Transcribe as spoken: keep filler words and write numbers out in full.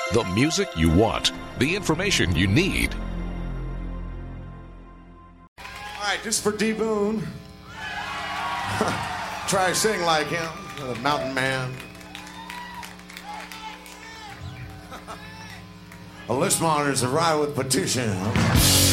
The music you want, the information you need. All right, just for D Boone. Try to sing like him, the mountain man. A list monitor's arrived with petition.